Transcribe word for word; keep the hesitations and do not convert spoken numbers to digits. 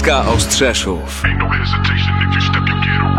Polska Ostrzeszów. Ain't no hesitation if you step, you get